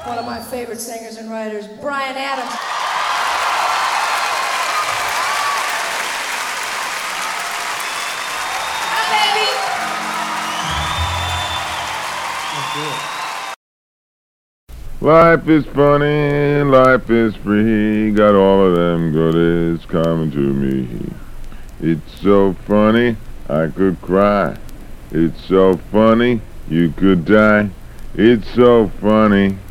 one of my favorite singers and writers, Bryan Adams. Life is funny, life is free, got all of them goodies coming to me. It's so funny, I could cry. It's so funny, you could die. It's so funny.